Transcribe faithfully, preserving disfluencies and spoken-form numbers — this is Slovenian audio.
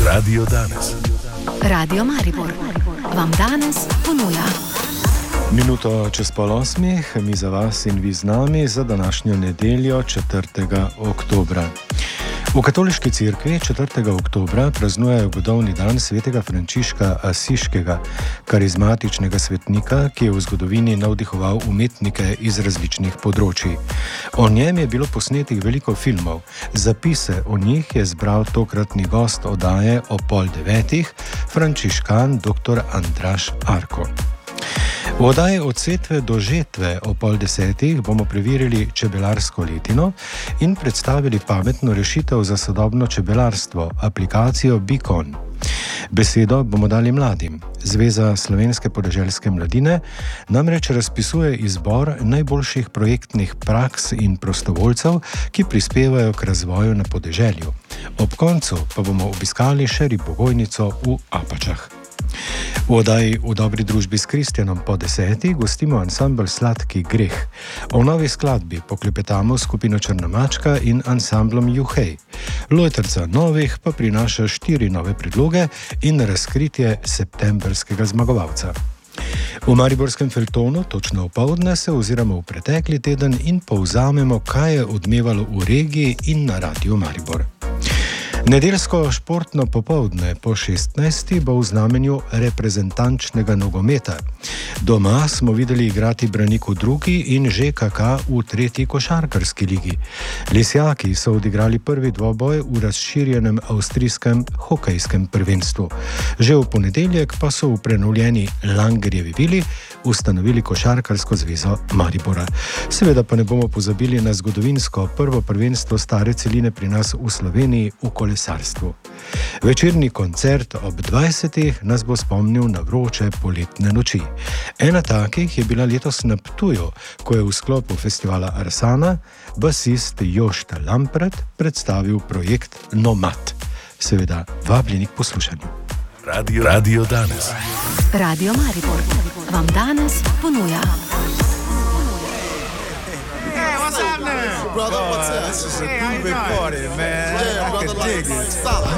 Radio danes. Radio Maribor vam danes ponuja minuto čez pol osmih, mi za vas in vi z nami za današnjo nedeljo četrtega oktobra. V katoliški cerkvi četrtega oktobra praznujejo godovni dan svetega Frančiška Asiškega, karizmatičnega svetnika, ki je v zgodovini navdihoval umetnike iz različnih področij. O njem je bilo posnetih veliko filmov. Zapise o njih je zbral tokratni gost oddaje o pol devetih, frančiškan dr. Andraž Arko. V oddaji od setve do žetve o pol desetih bomo preverili čebelarsko letino in predstavili pametno rešitev za sodobno čebelarstvo, aplikacijo Bikon. Besedo bomo dali mladim. Zveza slovenske podeželske mladine namreč razpisuje izbor najboljših projektnih praks in prostovoljcev, ki prispevajo k razvoju na podeželju. Ob koncu pa bomo obiskali še ribogojnico v Apačah. V oddaji V dobri družbi s Kristjanom po desetih gostimo ansambl Sladki greh. O novi skladbi poklepetamo skupino Črna mačka in ansamblom Juhej. Lojtrca novih pa prinaša štiri nove predloge in razkritje septembrskega zmagovalca. V mariborskem feljtonu točno opoldne se oziramo v pretekli teden in povzamemo, kaj je odmevalo v regiji in na Radiu Maribor. Nedeljsko športno popoldne po šestnajsti bo v znamenju reprezentančnega nogometa. Doma smo videli igrati Branik v drugi in Ž K K v tretji košarkarski ligi. Lisjaki so odigrali prvi dvoboj v razširjenem avstrijskem hokejskem prvenstvu. Že v ponedeljek pa so v prenovljeni Langerjevi vili ustanovili košarkarsko zvezo Maribora. Seveda pa ne bomo pozabili na zgodovinsko prvo prvenstvo stare celine pri nas v Sloveniji v kolesarstvu. Večerni koncert ob dvajsetih nas bo spomnil na vroče poletne noči. Ena takih je bila letos na Ptuju, ko je v sklopu festivala Arsana basist Jošta Lampret predstavil projekt Nomad. Seveda vabljeni k poslušanju. Radio, Radio danes. Radio Maribor vam danes ponuja Brother, what's up? This is a groovy party, man. Yeah, brother, like, stop.